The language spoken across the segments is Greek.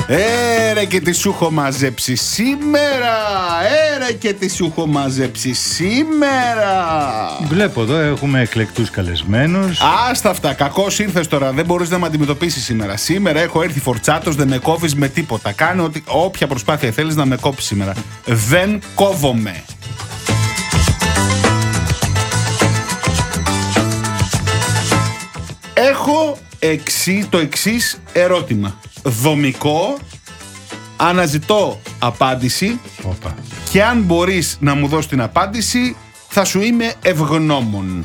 Ρε και τι σου έχω μαζέψει σήμερα. Ρε και τι σου έχω μαζέψει σήμερα. Βλέπω εδώ έχουμε εκλεκτούς καλεσμένους. Άστα αυτά, κακώς ήρθες τώρα. Δεν μπορείς να με αντιμετωπίσεις σήμερα. Σήμερα έχω έρθει φορτσάτος, δεν με κόβεις με τίποτα. Κάνω όποια προσπάθεια θέλεις να με κόψεις σήμερα. Δεν κόβομαι. Έχω το εξής ερώτημα. Δομικό, αναζητώ απάντηση. Οπα. Και αν μπορείς να μου δώσεις την απάντηση, θα σου είμαι ευγνώμων.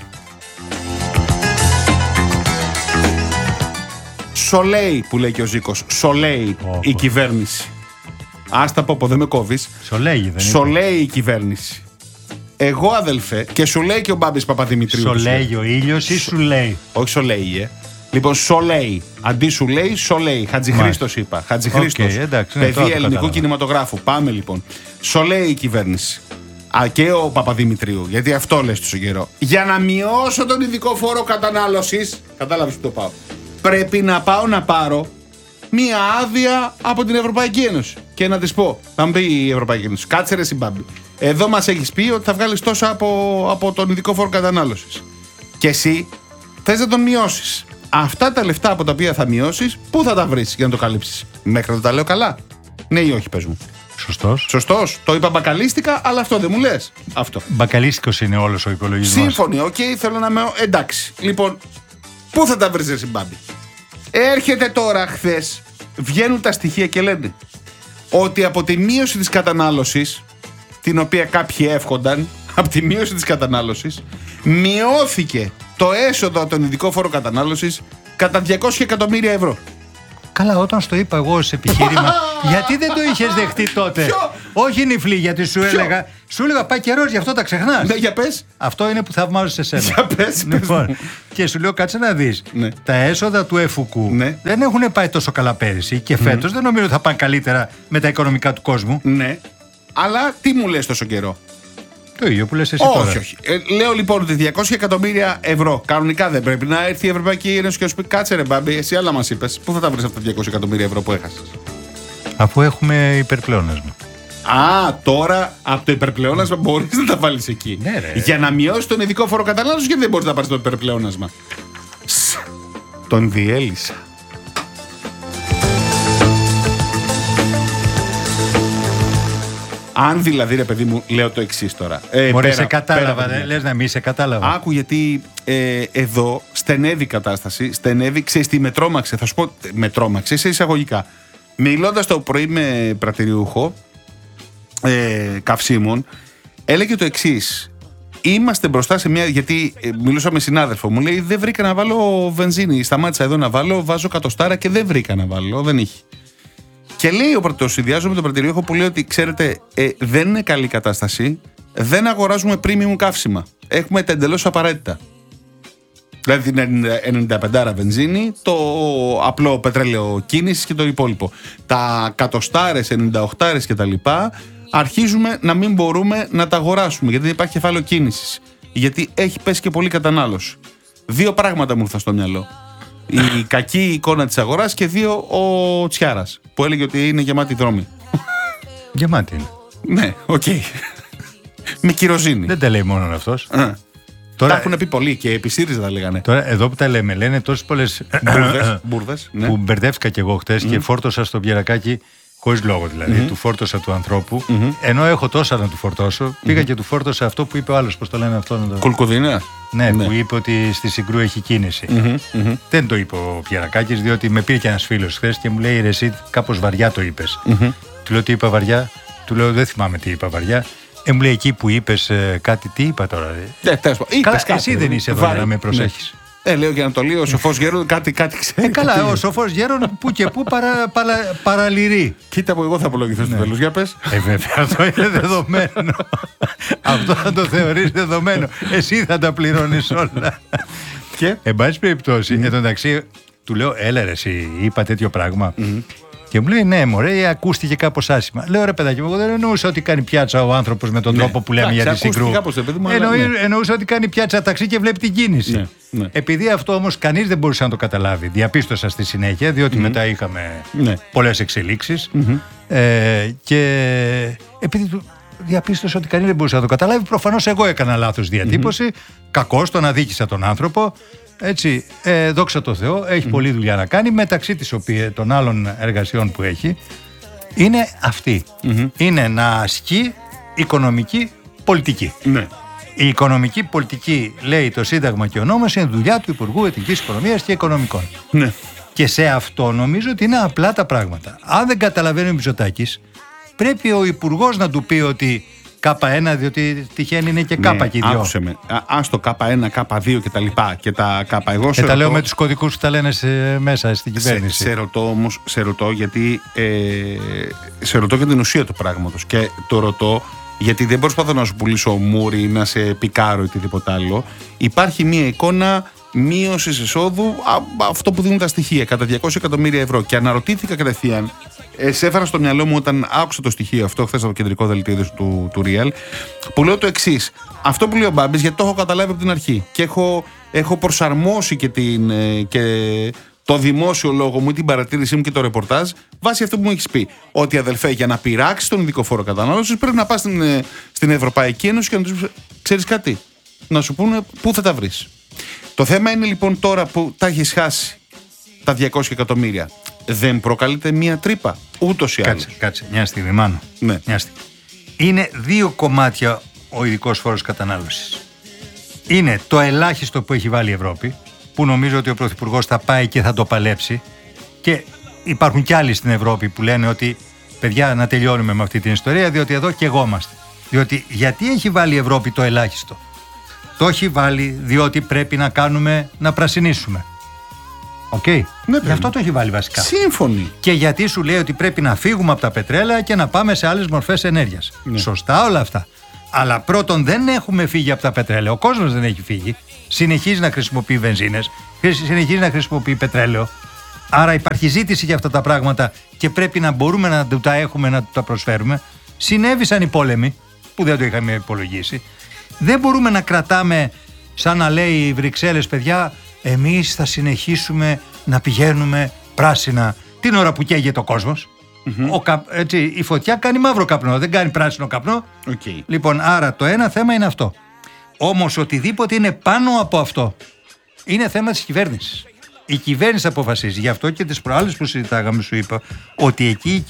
Σολέει που λέει και ο Ζήκος. Σολέει η κυβέρνηση. Άστα πω, δεν με κόβεις. Σολέγει δεν είναι. Σολέει η κυβέρνηση. Εγώ αδελφέ, και σου λέει και ο Μπάμπης Παπαδημητρίου. Σολέγει ο ήλιος ή σου λέει? Όχι σολέει, Λοιπόν, σολέει. Αντί σου λέει, σολέει. Χατζηχρήστος είπα. Χατζηχρήστος. Παιδί ελληνικού κινηματογράφου. Πάμε λοιπόν. Σολέει η κυβέρνηση. Και ο Παπαδημητρίου. Γιατί αυτό λες τόσο καιρό. Για να μειώσω τον ειδικό φόρο κατανάλωσης. Κατάλαβες που το πάω. Πρέπει να πάω να πάρω μία άδεια από την Ευρωπαϊκή Ένωση. Και να της πω, θα μου πει η Ευρωπαϊκή Ένωση, κάτσε ρε Συμπάμπη. Εδώ μας έχεις πει ότι θα βγάλεις τόσο από τον ειδικό φόρο κατανάλωσης. Και εσύ θες να τον μειώσεις. Αυτά τα λεφτά από τα οποία θα μειώσεις, πού θα τα βρεις για να το καλύψεις? Μέχρι να τα λέω καλά. Ναι ή όχι, πες μου. Σωστός. Το είπα μπακαλίστικα, αλλά αυτό δεν μου λες. Αυτό. Μπακαλίστικος είναι όλος ο υπολογισμός. Σύμφωνοι, θέλω να με. Εντάξει. Λοιπόν, πού θα τα βρεις, ρε Συμπάμπη? Έρχεται τώρα, χθες, βγαίνουν τα στοιχεία και λένε ότι από τη μείωση της κατανάλωσης, την οποία κάποιοι εύχονταν, από τη μείωση της κατανάλωσης, μειώθηκε το έσοδο από τον ειδικό φόρο κατανάλωσης κατά 200 εκατομμύρια ευρώ. Καλά, όταν στο είπα εγώ ως επιχείρημα, γιατί δεν το είχες δεχτεί τότε? Όχι νυφλή, γιατί σου έλεγα πάει καιρός, γι' αυτό τα ξεχνάς. Ναι, για πες. Αυτό είναι που θαυμάζω σε σένα. Για πες. Λοιπόν, και σου λέω κάτσε να δεις. Ναι. Τα έσοδα του ΕΦΟΚΟΥ ναι. δεν έχουν πάει τόσο καλά πέρυσι και φέτος δεν νομίζω θα πάνε καλύτερα με τα οικονομικά του κόσμου. Ναι. Αλλά τι μου λες τόσο καιρό? Το ίδιο που λες εσύ τώρα. Όχι. Λέω λοιπόν ότι 200 εκατομμύρια ευρώ κανονικά δεν πρέπει να έρθει η Ευρωπαϊκή Ένωση και να σου πει κάτσε ρε Μπάμπη, εσύ άλλα μας είπες. Πού θα τα βρεις αυτά τα 200 εκατομμύρια ευρώ που έχασες? Αφού έχουμε υπερπλεόνασμα. Τώρα από το υπερπλεόνασμα μπορείς να τα βάλεις εκεί. Ναι, ρε. Για να μειώσεις τον ειδικό φόρο κατανάλωσης, γιατί δεν μπορείς να πάρεις το υπερπλεόνασμα? Τον διέλυσα. Αν δηλαδή, ρε παιδί μου, λέω το εξής τώρα. Μωρέ, σε κατάλαβα, λες να μην σε κατάλαβα. Άκου, γιατί εδώ στενεύει η κατάσταση. Ξέρεις τι με τρόμαξε? Θα σου πω, με τρόμαξε σε εισαγωγικά. Μιλώντας το πρωί με πρατηριούχο καυσίμων, έλεγε το εξής. Είμαστε μπροστά σε μια. Γιατί μιλούσα με συνάδελφο, μου λέει: δεν βρήκα να βάλω βενζίνη. Σταμάτησα εδώ να βάλω, βάζω κατοστάρα και δεν βρήκα να βάλω. Δεν είχε. Και λέει το συνδυάζω με τον πρατηριούχο που λέει ότι ξέρετε, δεν είναι καλή κατάσταση. Δεν αγοράζουμε premium καύσιμα. Έχουμε τα εντελώς απαραίτητα. Δηλαδή την 95 βενζίνη, το απλό πετρέλαιο κίνησης και το υπόλοιπο. Τα κατοστάρες, 98 και τα λοιπά, αρχίζουμε να μην μπορούμε να τα αγοράσουμε γιατί δεν υπάρχει κεφάλαιο κίνησης. Γιατί έχει πέσει και πολύ κατανάλωση. Δύο πράγματα μου ήρθαν στο μυαλό. Η κακή εικόνα της αγοράς και δύο ο Τσιάρας που έλεγε ότι είναι γεμάτη δρόμη. Γεμάτη είναι. Ναι, οκ. Με κυροζίνη. Δεν τα λέει μόνο αυτός. Τώρα τα έχουν πει πολλοί και επί ΣΥΡΙΖΑ τα λέγανε. Τώρα εδώ που τα λέμε, λένε τόσες πολλές μπουρδες, ναι. Που μπερδεύτηκα κι εγώ χτες και φόρτωσα στο Πιερακάκι, χωρίς λόγο δηλαδή, του φόρτωσα του ανθρώπου. Ενώ έχω τόσα να του φορτώσω, πήγα και του φόρτωσα αυτό που είπε ο άλλος, πώς το λένε αυτό? Κουλκουδίνας. Ναι, που είπε ότι στη Συγκρού έχει κίνηση. Δεν το είπε ο Πιερακάκης, διότι με πήρε και ένας φίλος χθες και μου λέει: ρε εσύ, κάπως βαριά το είπες. Του λέω: τι είπα βαριά? Του λέω: δεν θυμάμαι τι είπα βαριά. Μου λέει: εκεί που είπες κάτι, τι είπα τώρα? Καλά, εσύ δεν είσαι εδώ να με προσέχεις. Λέω για να το λέει ο σοφός γέρον, κάτι ξέρει. Καλά, ο σοφός γέρον που και που παραλυρεί. Κοίτα που εγώ θα απολογηθώ στο τέλος, για πες. Βέβαια, αυτό είναι δεδομένο. Αυτό θα το θεωρείς δεδομένο. Εσύ θα τα πληρώνεις όλα. Και εν πάση περιπτώσει, εν τω μεταξύ, του λέω: έλα ρε, εσύ είπα τέτοιο πράγμα. Και μου λέει, ναι, μωρέ, ακούστηκε κάπως άσχημα. Λέω, ρε παιδάκι μου, εγώ δεν εννοούσα ότι κάνει πιάτσα ο άνθρωπος με τον τρόπο που λέμε για τη Συγκρού. Εννοούσα ότι κάνει πιάτσα ταξί και βλέπει την κίνηση. Ναι. Επειδή αυτό όμως κανείς δεν μπορούσε να το καταλάβει, διαπίστωσα στη συνέχεια, διότι μετά είχαμε πολλές εξελίξεις. Και επειδή διαπίστωσα ότι κανείς δεν μπορούσε να το καταλάβει, προφανώς εγώ έκανα λάθος διατύπωση. Κακώς, τον αδίκησα τον άνθρωπο. Έτσι, δόξα τω Θεώ, έχει πολλή δουλειά να κάνει, μεταξύ των άλλων εργασιών που έχει είναι αυτή. Είναι να ασκεί οικονομική πολιτική. Ναι. Η οικονομική πολιτική, λέει το Σύνταγμα και ο νόμος, είναι δουλειά του Υπουργού Εθνικής Οικονομίας και Οικονομικών. Ναι. Και σε αυτό νομίζω ότι είναι απλά τα πράγματα. Αν δεν καταλαβαίνει ο Μητσοτάκης, πρέπει ο Υπουργός να του πει ότι K1, διότι τυχαίνει είναι και K και οι δυο. Άκουσε με. Ας το K1, K2 και τα λοιπά. Και τα K. Εγώ σε τα λέω με τους κωδικούς που τα λένε μέσα στην κυβέρνηση. Σε ρωτώ γιατί. Σε ρωτώ για την ουσία του πράγματος. Και το ρωτώ γιατί δεν προσπαθώ να σου πουλήσω μούρι ή να σε πικάρω ή οτιδήποτε άλλο. Υπάρχει μία εικόνα μείωσης εισόδου, αυτό που δίνουν τα στοιχεία, κατά 200 εκατομμύρια ευρώ. Και αναρωτήθηκα κατευθείαν, σε έφερα στο μυαλό μου όταν άκουσα το στοιχείο αυτό χθες από το κεντρικό δελτίο του Real, που λέω το εξής. Αυτό που λέει ο Μπάμπης, γιατί το έχω καταλάβει από την αρχή και έχω προσαρμόσει και το δημόσιο λόγο μου, την παρατήρησή μου και το ρεπορτάζ βάσει αυτό που μου έχεις πει. Ότι αδελφέ, για να πειράξει τον ειδικό φόρο κατανάλωσης πρέπει να πας στην Ευρωπαϊκή Ένωση και να τους πεις, ξέρεις κάτι, να σου πούνε πού θα τα βρεις. Το θέμα είναι λοιπόν τώρα που τα έχεις χάσει τα 200 εκατομμύρια. Δεν προκαλείται μία τρύπα, ούτως ή άλλως. Κάτσε, μια στιγμή, Μάνο. Ναι. Μια στιγμή. Είναι δύο κομμάτια ο ειδικός φόρος κατανάλωσης. Είναι το ελάχιστο που έχει βάλει η Ευρώπη, που νομίζω ότι ο Πρωθυπουργός θα πάει και θα το παλέψει. Και υπάρχουν κι άλλοι στην Ευρώπη που λένε ότι παιδιά, να τελειώνουμε με αυτή την ιστορία, διότι εδώ καιγόμαστε. Διότι γιατί έχει βάλει η Ευρώπη το ελάχιστο? Το έχει βάλει διότι πρέπει να πρασινίσουμε. Οκ. Ναι, γι' αυτό το έχει βάλει βασικά. Σύμφωνοι. Και γιατί σου λέει ότι πρέπει να φύγουμε από τα πετρέλαια και να πάμε σε άλλες μορφές ενέργειας. Ναι. Σωστά όλα αυτά. Αλλά πρώτον, δεν έχουμε φύγει από τα πετρέλαια. Ο κόσμος δεν έχει φύγει. Συνεχίζει να χρησιμοποιεί βενζίνες, συνεχίζει να χρησιμοποιεί πετρέλαιο. Άρα υπάρχει ζήτηση για αυτά τα πράγματα και πρέπει να μπορούμε να τα έχουμε, να τα προσφέρουμε. Συνέβησαν οι πόλεμοι που δεν το είχαμε υπολογίσει. Δεν μπορούμε να κρατάμε σαν να λέει οι Βρυξέλλες, παιδιά, εμείς θα συνεχίσουμε να πηγαίνουμε πράσινα την ώρα που καίγεται ο κόσμος. Έτσι, η φωτιά κάνει μαύρο καπνό, δεν κάνει πράσινο καπνό. Okay. Λοιπόν, άρα το ένα θέμα είναι αυτό. Όμως οτιδήποτε είναι πάνω από αυτό είναι θέμα της κυβέρνησης. Η κυβέρνηση αποφασίζει. Γι' αυτό και τις προάλλες που συζητάγαμε σου είπα ότι εκεί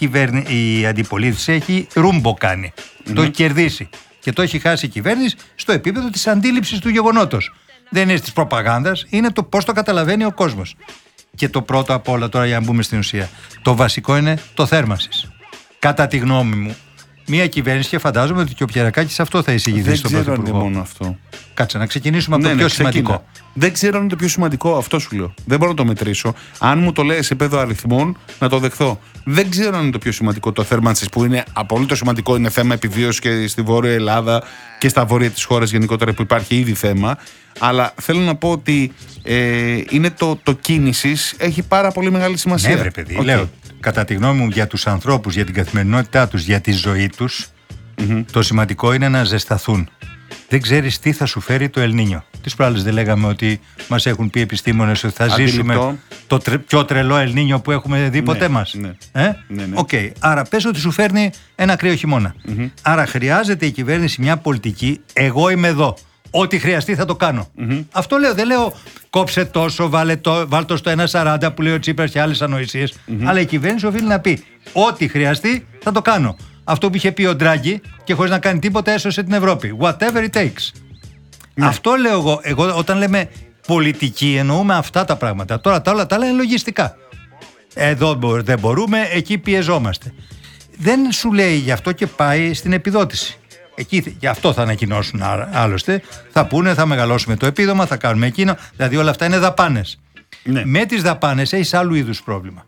η αντιπολίτευση έχει ρούμπο κάνει. Το έχει κερδίσει. Και το έχει χάσει η κυβέρνηση στο επίπεδο της αντίληψης του γεγονότος. Δεν είναι της προπαγάνδας, είναι το πώς το καταλαβαίνει ο κόσμος. Και το πρώτο απ' όλα, τώρα για να μπούμε στην ουσία, το βασικό είναι το θέρμανσης. Κατά τη γνώμη μου, μια κυβέρνηση, και φαντάζομαι ότι και ο Πιερακάκης αυτό θα εισηγηθεί στον Πρωθυπουργό. Δεν ξέρω αν είναι μόνο αυτό. Κάτσε να ξεκινήσουμε από το πιο σημαντικό. Δεν ξέρω αν είναι το πιο σημαντικό, αυτό σου λέω. Δεν μπορώ να το μετρήσω. Αν μου το λέει σε επίπεδο αριθμών, να το δεχθώ. Δεν ξέρω αν είναι το πιο σημαντικό το θέρμανσης, που είναι απολύτως σημαντικό, είναι θέμα επιβίωσης και στη Βόρεια Ελλάδα και στα βόρεια της χώρας γενικότερα, που υπάρχει ήδη θέμα. Αλλά θέλω να πω ότι είναι το κίνησης έχει πάρα πολύ μεγάλη σημασία. Ναι, βρε παιδί, λέω, κατά τη γνώμη μου, για τους ανθρώπους, για την καθημερινότητά τους, για τη ζωή τους, το σημαντικό είναι να ζεσταθούν. Δεν ξέρεις τι θα σου φέρει το Ελνίνιο. Τις προάλλες δεν λέγαμε ότι μας έχουν πει επιστήμονες ότι θα ζήσουμε το πιο τρελό Ελνίνιο που έχουμε δει ποτέ μας. Ναι. Okay. Άρα πες ότι σου φέρνει ένα κρύο χειμώνα. Άρα χρειάζεται η κυβέρνηση μια πολιτική, εγώ είμαι εδώ. Ό,τι χρειαστεί θα το κάνω. Αυτό λέω, δεν λέω κόψε τόσο, βάλ' το στο 1,40 που λέει ο Τσίπρας και άλλες ανοησίες. Αλλά η κυβέρνηση οφείλει να πει ό,τι χρειαστεί θα το κάνω. Αυτό που είχε πει ο Ντράγκη και χωρίς να κάνει τίποτα έσωσε την Ευρώπη. Whatever it takes. Ναι. Αυτό λέω εγώ. Όταν λέμε πολιτική εννοούμε αυτά τα πράγματα. Τώρα τα όλα τα άλλα είναι λογιστικά. Εδώ δεν μπορούμε, εκεί πιεζόμαστε. Δεν σου λέει γι' αυτό και πάει στην επιδότηση. Εκεί γι' αυτό θα ανακοινώσουν άλλωστε. Θα πούνε, θα μεγαλώσουμε το επίδομα, θα κάνουμε εκείνο. Δηλαδή όλα αυτά είναι δαπάνες. Ναι. Με τις δαπάνες έχεις άλλου είδους πρόβλημα.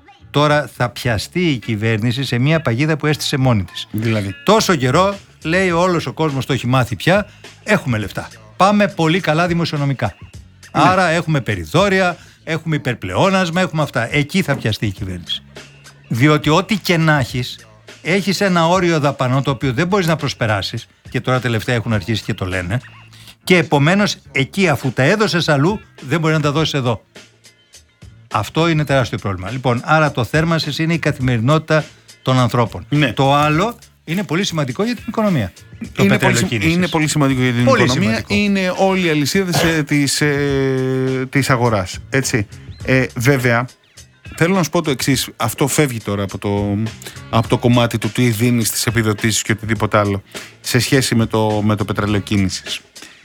Τώρα θα πιαστεί η κυβέρνηση σε μια παγίδα που έστησε μόνη της. Δηλαδή. Τόσο καιρό λέει όλος ο κόσμος, το έχει μάθει πια, έχουμε λεφτά. Πάμε πολύ καλά δημοσιονομικά. Ναι. Άρα έχουμε περιθώρια, έχουμε υπερπλεόνασμα, έχουμε αυτά. Εκεί θα πιαστεί η κυβέρνηση. Διότι ό,τι και να έχεις ένα όριο δαπανών το οποίο δεν μπορείς να προσπεράσεις, και τώρα τελευταία έχουν αρχίσει και το λένε, και επομένως εκεί, αφού τα έδωσες αλλού, δεν μπορεί να τα δώσεις εδώ. Αυτό είναι τεράστιο πρόβλημα. Λοιπόν, άρα το θέρμανσης είναι η καθημερινότητα των ανθρώπων. Ναι. Το άλλο είναι πολύ σημαντικό για την οικονομία. Είναι πολύ σημαντικό για την οικονομία. Είναι όλη η αλυσίδα της αγοράς. Έτσι. Βέβαια, θέλω να σου πω το εξής. Αυτό φεύγει τώρα από το κομμάτι του τι δίνει στις επιδοτήσεις και οτιδήποτε άλλο σε σχέση με το πετρέλαιο κίνησης.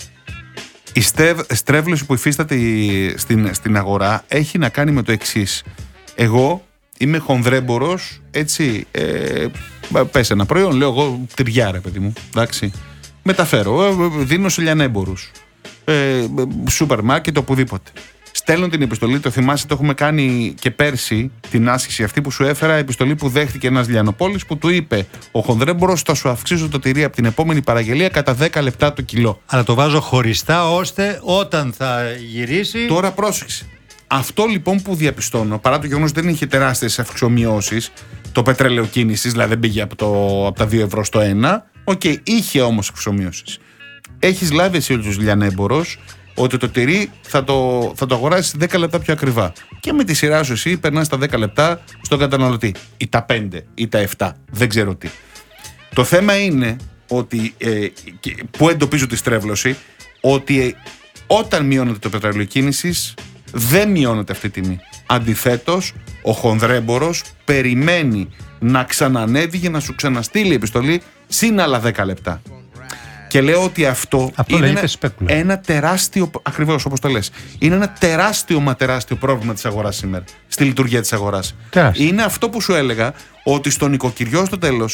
Η στρέβλωση που υφίσταται στην αγορά έχει να κάνει με το εξής. Εγώ είμαι χονδρέμπορος, έτσι, πες ένα προϊόν, λέω εγώ τυριά ρε παιδί μου, εντάξει, μεταφέρω, δίνω σε λιανέμπορους, σούπερ μάρκετ, οπουδήποτε. Στέλνω την επιστολή, το θυμάσαι, το έχουμε κάνει και πέρσι την άσκηση αυτή που σου έφερα, επιστολή που δέχτηκε ένας λιανοπόλης που του είπε ο χονδρέμπορος θα σου αυξήσω το τυρί από την επόμενη παραγγελία κατά 10 λεπτά το κιλό. Αλλά το βάζω χωριστά ώστε όταν θα γυρίσει... Τώρα πρόσεξε. Αυτό λοιπόν που διαπιστώνω, παρά το γεγονός ότι δεν είχε τεράστιες αυξομοιώσεις, το πετρέλαιο κίνησης, δηλαδή δεν πήγε από τα 2 ευρώ στο 1, είχε όμως αυξομοιώσεις. Έχεις λάβει εσύ όλους τους λιανέμπορος ότι το τυρί θα το αγοράσεις 10 λεπτά πιο ακριβά. Και με τη σειρά σου εσύ περνάς τα 10 λεπτά στον καταναλωτή. Ή τα 5 ή τα 7, δεν ξέρω τι. Το θέμα είναι ότι, που εντοπίζω τη στρέβλωση, ότι όταν μειώνεται το πετρέλαιο κίνησης, δεν μειώνεται αυτή η τιμή. Αντιθέτως, ο χονδρέμπορος περιμένει να ξανανεύει για να σου ξαναστείλει επιστολή συν άλλα 10 λεπτά. Και λέω ότι αυτό είναι ένα τεράστιο, ακριβώς όπως το λες, είναι ένα τεράστιο πρόβλημα της αγοράς σήμερα, στη λειτουργία της αγοράς. Είναι αυτό που σου έλεγα, ότι στο νοικοκυριό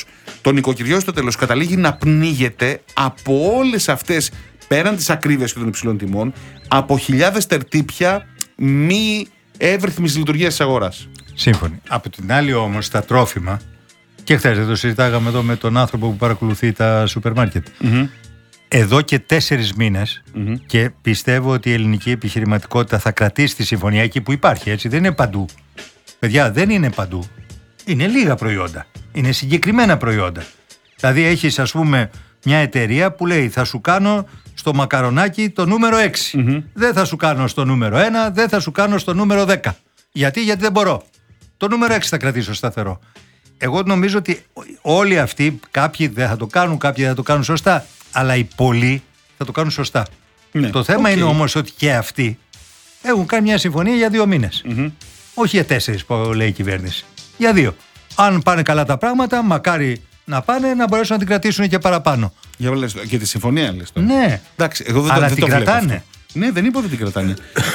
στο τέλος, καταλήγει να πνίγεται από όλες αυτές, πέραν της ακρίβειας και των υψηλών τιμών, από χιλιάδες τερτύπια μη εύρυθμης λειτουργίας της αγοράς. Σύμφωνοι. Από την άλλη όμως τα τρόφιμα, και χθες δεν το συζητάγαμε εδώ με τον άνθρωπο που παρακολουθεί τα σούπερ μάρκετ. Εδώ και 4 μήνες και πιστεύω ότι η ελληνική επιχειρηματικότητα θα κρατήσει τη συμφωνία εκεί που υπάρχει, έτσι, δεν είναι παντού. Παιδιά, δεν είναι παντού. Είναι λίγα προϊόντα. Είναι συγκεκριμένα προϊόντα. Δηλαδή έχεις, ας πούμε, μια εταιρεία που λέει θα σου κάνω στο μακαρονάκι το νούμερο 6. Δεν θα σου κάνω στο νούμερο 1, δεν θα σου κάνω στο νούμερο 10. Γιατί δεν μπορώ. Το νούμερο 6 θα κρατήσω σταθερό. Εγώ νομίζω ότι όλοι αυτοί, κάποιοι δεν θα το κάνουν, κάποιοι δεν θα το κάνουν σωστά, αλλά οι πολλοί θα το κάνουν σωστά. Ναι, το θέμα είναι όμως ότι και αυτοί έχουν κάνει μια συμφωνία για 2 μήνες. Όχι για 4 που λέει η κυβέρνηση. Για 2. Αν πάνε καλά τα πράγματα, μακάρι να πάνε να μπορέσουν να την κρατήσουν και παραπάνω. Και τη συμφωνία λες τώρα. Ναι. Εντάξει, εγώ δεν αλλά δεν την το κρατάνε. Αυτό. Ναι, δεν είπα ότι την κρατάνε.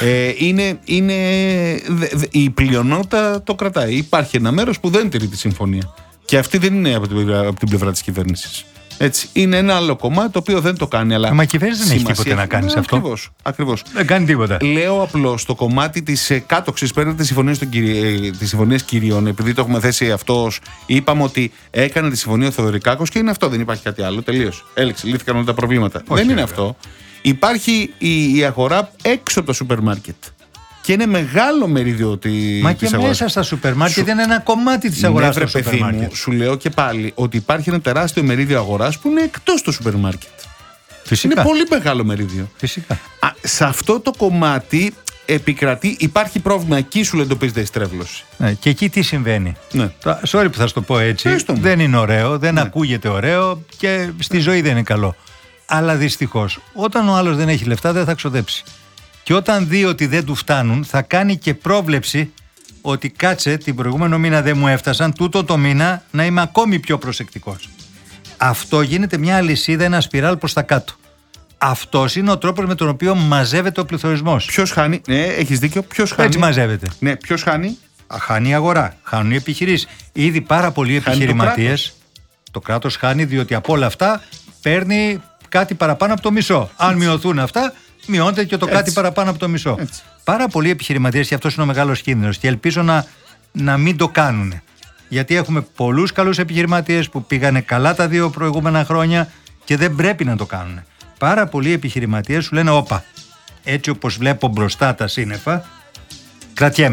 Η πλειονότητα το κρατάει. Υπάρχει ένα μέρος που δεν τηρεί τη συμφωνία. Και αυτή δεν είναι από την πλευρά της κυβέρνησης. Έτσι. Είναι ένα άλλο κομμάτι το οποίο δεν το κάνει. Αλλά μα η κυβέρνηση δεν έχει τίποτα να κάνει σε αυτό. Ακριβώς. Δεν κάνει τίποτα. Λέω απλώς το κομμάτι της κάτοξης πέραν της συμφωνίας κυρίων, επειδή το έχουμε θέσει αυτός, είπαμε ότι έκανε τη συμφωνία ο Θεοδωρικάκος και είναι αυτό. Δεν υπάρχει κάτι άλλο. Τελείωσε. Έληξε. Λύθηκαν όλα τα προβλήματα. Δεν είναι αυτό. Υπάρχει η αγορά έξω από το σούπερ μάρκετ. Και είναι μεγάλο μερίδιο της αγοράς. Μα και μέσα στα σούπερ μάρκετ είναι ένα κομμάτι της αγοράς. Ναι, παιδί μου, σου λέω και πάλι ότι υπάρχει ένα τεράστιο μερίδιο αγοράς που είναι εκτός του σούπερ μάρκετ. Φυσικά. Είναι πολύ μεγάλο μερίδιο. Φυσικά. Σε αυτό το κομμάτι επικρατεί, υπάρχει πρόβλημα. Εκεί σου εντοπίζεται η στρέβλωση. Ναι, και εκεί τι συμβαίνει. Ναι. Sorry που θα σου το πω έτσι. Δεν είναι ωραίο, δεν ακούγεται ωραίο και στη ζωή δεν είναι καλό. Αλλά δυστυχώς, όταν ο άλλος δεν έχει λεφτά, δεν θα ξοδέψει. Και όταν δει ότι δεν του φτάνουν, θα κάνει και πρόβλεψη ότι κάτσε, την προηγούμενο μήνα δεν μου έφτασαν, τούτο το μήνα να είμαι ακόμη πιο προσεκτικός. Αυτό γίνεται μια αλυσίδα, ένα σπιράλ προς τα κάτω. Αυτός είναι ο τρόπος με τον οποίο μαζεύεται ο πληθωρισμός. Ποιος χάνει, ναι, έχεις δίκιο, ποιος χάνει. Έτσι μαζεύεται. Ναι, ποιος χάνει. Χάνει η αγορά, χάνουν οι επιχειρήσεις. Ήδη πάρα πολλοί επιχειρηματίες. Το κράτος χάνει διότι από όλα αυτά παίρνει κάτι παραπάνω από το μισό. Αν μειωθούν αυτά, μειώνεται και το κάτι παραπάνω από το μισό. Έτσι. Πάρα πολλοί επιχειρηματίες, και αυτός είναι ο μεγάλος κίνδυνος, και ελπίζω να μην το κάνουν. Γιατί έχουμε πολλούς καλούς επιχειρηματίες που πήγανε καλά τα 2 προηγούμενα χρόνια και δεν πρέπει να το κάνουν. Πάρα πολλοί επιχειρηματίες σου λένε όπα, έτσι όπως βλέπω μπροστά τα σύννεφα, κρατιέμαι.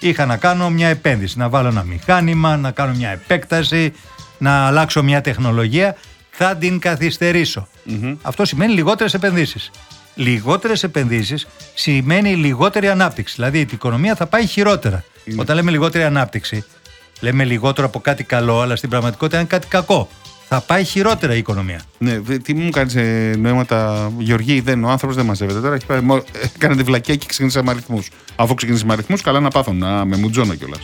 είχα να κάνω μια επένδυση, να βάλω ένα μηχάνημα, να κάνω μια επέκταση, να αλλάξω μια τεχνολογία, θα την καθυστερήσω. Αυτό σημαίνει λιγότερες επενδύσεις. Λιγότερες επενδύσεις σημαίνει λιγότερη ανάπτυξη. Δηλαδή η οικονομία θα πάει χειρότερα. Όταν λέμε λιγότερη ανάπτυξη, λέμε λιγότερο από κάτι καλό, αλλά στην πραγματικότητα είναι κάτι κακό. Θα πάει χειρότερα η οικονομία. Ναι, τι μου κάνεις νοήματα, Γεωργή, ο άνθρωπος δεν μαζεύεται. Τώρα κάνετε βλακιά και ξεκινήσαμε αριθμούς. Αφού ξεκινήσαμε αριθμούς, καλά να πάθω, να με μουτζώνω κιόλας.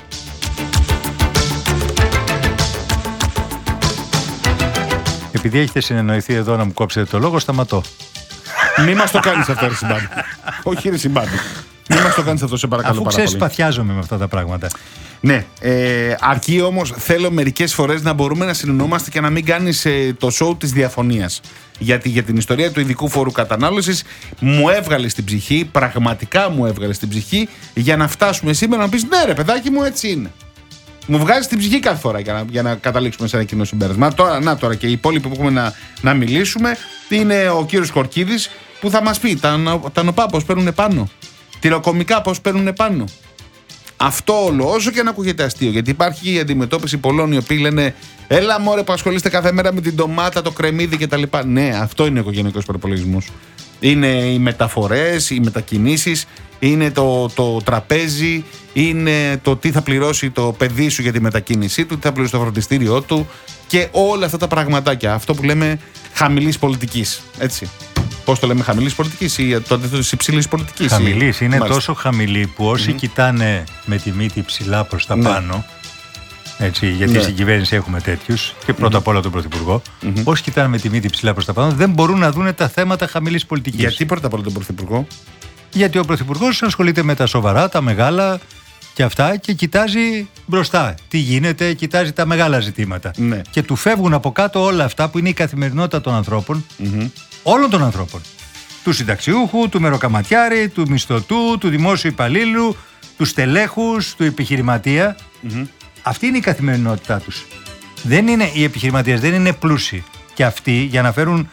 Επειδή έχετε συνεννοηθεί εδώ να μου κόψετε το λόγο, σταματώ. Μη μας το κάνεις αυτό, ρε συμπάντη. Όχι, ρε συμπάντη. Μη μας το κάνεις αυτό, σε παρακαλώ. Αφού ξέρεις, παθιάζομαι με αυτά τα πράγματα. Ναι, αρκεί όμως θέλω μερικές φορές να μπορούμε να συνεννόμαστε και να μην κάνεις το show της διαφωνίας. Γιατί για την ιστορία του ειδικού φόρου κατανάλωσης μου έβγαλε στην ψυχή, πραγματικά μου έβγαλε στην ψυχή, για να φτάσουμε σήμερα να πεις ναι, ρε παιδάκι μου, έτσι είναι. Μου βγάζει την ψυχή κάθε φορά για να καταλήξουμε σε ένα κοινό συμπέρασμα. Τώρα και οι υπόλοιποι που έχουμε να μιλήσουμε είναι ο κύριος Χορκίδης που θα μας πει τα νοπά πώς παίρνουν πάνω, τυροκομικά πώς παίρνουν πάνω. Αυτό όλο, όσο και να ακούγεται αστείο, γιατί υπάρχει η αντιμετώπιση πολλών οι οποίοι λένε έλα μωρέ που ασχολείστε κάθε μέρα με την ντομάτα, το κρεμμύδι κτλ. Ναι, αυτό είναι ο οικογενειακός προϋπολογισμός. Είναι οι μεταφορές, οι μετακινήσεις, είναι το τραπέζι, είναι το τι θα πληρώσει το παιδί σου για τη μετακίνησή του, τι θα πληρώσει το φροντιστήριό του και όλα αυτά τα πραγματάκια. Αυτό που λέμε χαμηλής πολιτικής. Έτσι. Πώς το λέμε, χαμηλής πολιτικής ή το αντίθετο της υψηλής πολιτικής? Χαμηλής. Είναι τόσο χαμηλή που όσοι κοιτάνε με τη μύτη ψηλά προς τα πάνω, έτσι, γιατί στην κυβέρνηση έχουμε τέτοιους και πρώτα απ' όλα τον Πρωθυπουργό, όσοι κοιτάνε με τη μύτη ψηλά προς τα πάνω δεν μπορούν να δουν τα θέματα χαμηλής πολιτικής. Γιατί πρώτα απ' όλα τον Πρωθυπουργό? Γιατί ο Πρωθυπουργός ασχολείται με τα σοβαρά, τα μεγάλα και αυτά και κοιτάζει μπροστά τι γίνεται, κοιτάζει τα μεγάλα ζητήματα. Ναι. Και του φεύγουν από κάτω όλα αυτά που είναι η καθημερινότητα των ανθρώπων, όλων των ανθρώπων. Του συνταξιούχου, του μεροκαματιάρη, του μισθωτού, του δημόσιου υπαλλήλου, του στελέχους, του επιχειρηματία. Αυτή είναι η καθημερινότητά τους. Οι επιχειρηματίες δεν είναι πλούσιοι. Και αυτοί για να φέρουν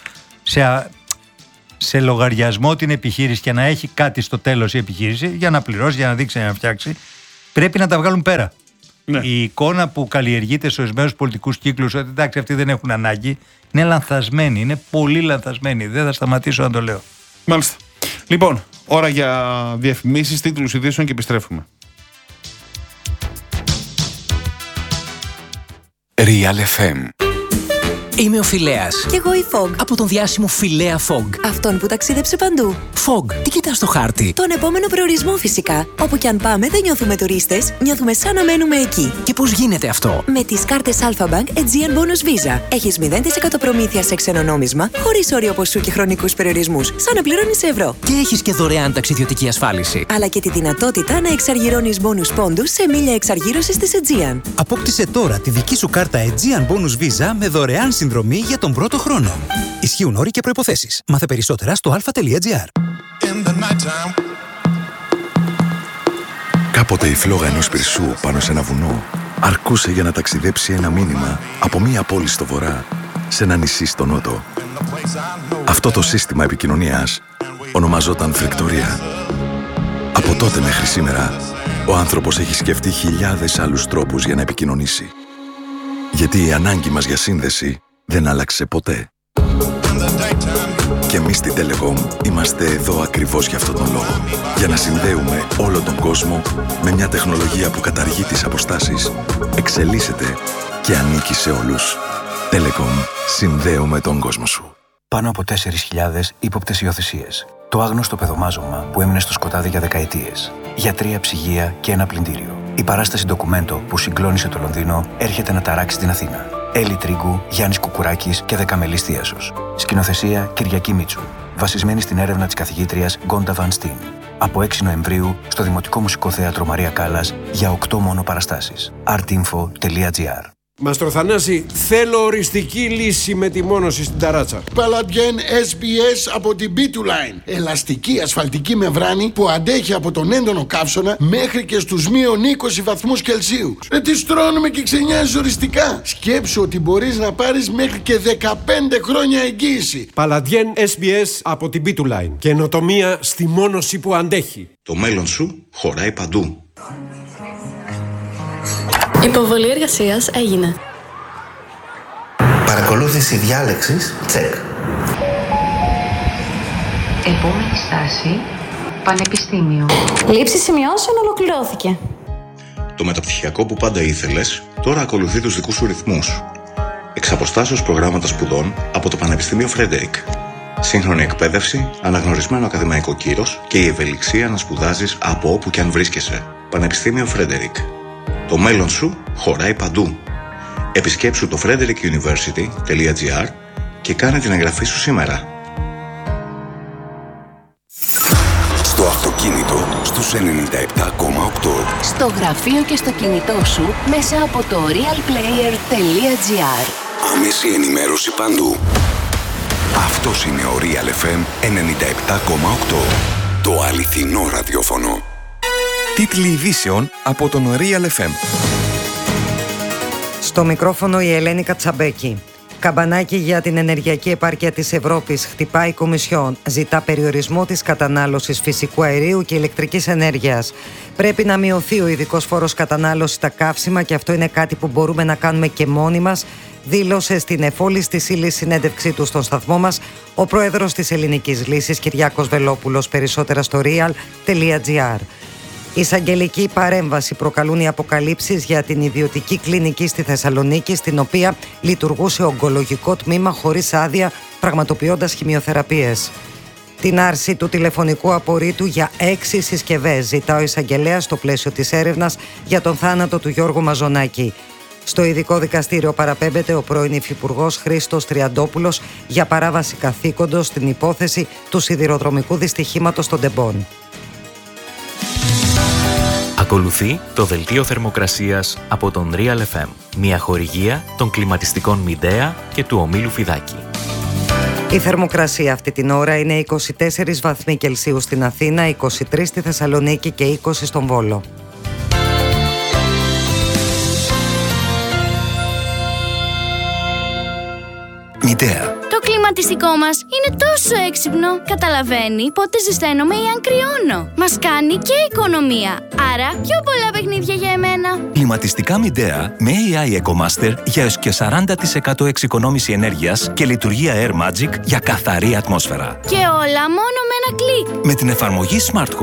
σε λογαριασμό την επιχείρηση και να έχει κάτι στο τέλος η επιχείρηση, για να πληρώσει, για να δείξει, να φτιάξει, πρέπει να τα βγάλουν πέρα. Ναι. Η εικόνα που καλλιεργείται σε ορισμένους πολιτικούς κύκλους ότι εντάξει αυτοί δεν έχουν ανάγκη, είναι λανθασμένη, είναι πολύ λανθασμένη. Δεν θα σταματήσω να το λέω. Μάλιστα. Λοιπόν, ώρα για διαφημίσεις, τίτλους ειδήσεων και επιστρέφουμε. Real FM. Είμαι ο Φιλέας. Κι εγώ η Fog. Από τον διάσημο Φιλέα Fog. Αυτόν που ταξίδεψε παντού. Fog, τι κοιτάς στο χάρτη? Τον επόμενο προορισμό φυσικά. Όπου κι αν πάμε δεν νιώθουμε τουρίστες, νιώθουμε σαν να μένουμε εκεί. Και πώς γίνεται αυτό? Με τις κάρτες Alpha Bank Aegean Bonus Visa. Έχεις 0% προμήθεια σε ξένο νόμισμα, χωρίς όριο ποσού και χρονικούς περιορισμούς, σαν να πληρώνεις ευρώ. Και έχεις και δωρεάν ταξιδιωτική ασφάλιση. Αλλά και τη δυνατότητα να εξαργυρώνεις bonus πόντους σε μίλια εξαργύρωσης της Aegean. Απόκτησε τώρα τη δική σου κάρτα Aegean Bonus Visa με δωρεάν συνδρομή για τον πρώτο χρόνο. Ισχύουν όροι και προϋποθέσεις. Μάθε περισσότερα στο alpha.gr. Κάποτε η φλόγα ενός πυρσού πάνω σε ένα βουνό αρκούσε για να ταξιδέψει ένα μήνυμα από μία πόλη στο βορρά σε ένα νησί στο νότο. Αυτό το σύστημα επικοινωνίας ονομαζόταν φρικτορία. Από τότε μέχρι σήμερα, ο άνθρωπος έχει σκεφτεί χιλιάδες άλλους τρόπους για να επικοινωνήσει. Γιατί η ανάγκη μας για σύνδεση δεν άλλαξε ποτέ. Και εμείς στην Telecom είμαστε εδώ ακριβώς για αυτόν τον λόγο. Για να συνδέουμε όλο τον κόσμο με μια τεχνολογία που καταργεί τις αποστάσεις, εξελίσσεται και ανήκει σε όλους. Telecom. Συνδέουμε τον κόσμο σου. Πάνω από 4.000 ύποπτες υιοθεσίες. Το άγνωστο παιδομάζωμα που έμεινε στο σκοτάδι για δεκαετίες. Γιατρία, ψυγεία και ένα πλυντήριο. Η παράσταση ντοκουμέντο που συγκλώνησε το Λονδίνο έρχεται να ταράξει την Αθήνα. Έλλη Τρίγκου, Γιάννης Κουκουράκης και Δεκαμελής Θίασος. Σκηνοθεσία Κυριακή Μίτσου. Βασισμένη στην έρευνα της καθηγήτριας Γκόντα Βαν Στίν. Από 6 Νοεμβρίου στο Δημοτικό Μουσικό Θέατρο Μαρία Κάλλας για 8 μόνο παραστάσεις. artinfo.gr. Μαστρο Θανάση, θέλω οριστική λύση με τη μόνωση στην ταράτσα. Παλατιέν SBS από την B2Line. Ελαστική ασφαλτική μεμβράνη που αντέχει από τον έντονο καύσωνα μέχρι και στους μείον 20 βαθμούς Κελσίου. Τι στρώνουμε και ξενιάζεις οριστικά. Σκέψου ότι μπορείς να πάρεις μέχρι και 15 χρόνια εγγύηση. Παλατιέν SBS από την B2Line. Καινοτομία στη μόνωση που αντέχει. Το μέλλον σου χωράει παντού. Υποβολή εργασίας έγινε. Παρακολούθηση διάλεξης, τσεκ. Επόμενη στάση, πανεπιστήμιο. Λήψη σημειώσεων ολοκληρώθηκε. Το μεταπτυχιακό που πάντα ήθελες, τώρα ακολουθεί τους δικούς σου ρυθμούς. Εξ αποστάσεως προγράμματα σπουδών από το Πανεπιστήμιο Φρέντερικ. Σύγχρονη εκπαίδευση, αναγνωρισμένο ακαδημαϊκό κύρος και η ευελιξία να σπουδάζεις από όπου και αν βρίσκεσαι. Πανεπιστήμιο Φρέντερικ. Το μέλλον σου χωράει παντού. Επισκέψου το frederickuniversity.gr και κάνε την εγγραφή σου σήμερα. Στο αυτοκίνητο στους 97,8. Στο γραφείο και στο κινητό σου μέσα από το realplayer.gr. Άμεση ενημέρωση παντού. Αυτός είναι ο Real FM 97,8. Το αληθινό ραδιόφωνο. Τίτλοι ειδήσεων από τον Real FM. Στο μικρόφωνο η Ελένη Κατσαμπέκη. Καμπανάκι για την ενεργειακή επάρκεια της Ευρώπης. Χτυπάει η Κομισιόν. Ζητά περιορισμό της κατανάλωσης φυσικού αερίου και ηλεκτρικής ενέργειας. Πρέπει να μειωθεί ο ειδικός φόρος κατανάλωσης στα καύσιμα και αυτό είναι κάτι που μπορούμε να κάνουμε και μόνοι μας, δήλωσε στην εφόλης της ύλης συνέντευξή του στον σταθμό μας ο πρόεδρος της Ελληνικής Λύσης Κυριάκος Βελόπουλος. Περισσότερα στο real.gr. Εισαγγελική παρέμβαση προκαλούν οι αποκαλύψεις για την ιδιωτική κλινική στη Θεσσαλονίκη, στην οποία λειτουργούσε ογκολογικό τμήμα χωρίς άδεια, πραγματοποιώντας χημειοθεραπείες. Την άρση του τηλεφωνικού απορρίτου για 6 συσκευές ζητά ο εισαγγελέας στο πλαίσιο της έρευνας για τον θάνατο του Γιώργου Μαζονάκη. Στο ειδικό δικαστήριο παραπέμπεται ο πρώην υφυπουργός Χρήστος Τριαντόπουλος για παράβαση καθήκοντος στην υπόθεση του σιδηροδρομικού δυστυχήματος των Ντεμπών. Ακολουθεί το δελτίο θερμοκρασίας από τον Real FM, μια χορηγία των κλιματιστικών Μιντέα και του ομίλου Φιδάκη. Η θερμοκρασία αυτή την ώρα είναι 24 βαθμοί Κελσίου στην Αθήνα, 23 στη Θεσσαλονίκη και 20 στον Βόλο. Μιντέα. Το κλιματιστικό μας είναι τόσο έξυπνο. Καταλαβαίνει πότε ζεσταίνομαι ή αν κρυώνω. Μας κάνει και οικονομία. Άρα πιο πολλά παιχνίδια για εμένα. Κλιματιστικά Μιντέα με AI EcoMaster για έως και 40% εξοικονόμηση ενέργειας και λειτουργία Air Magic για καθαρή ατμόσφαιρα. Και όλα μόνο με ένα κλικ. Με την εφαρμογή Smart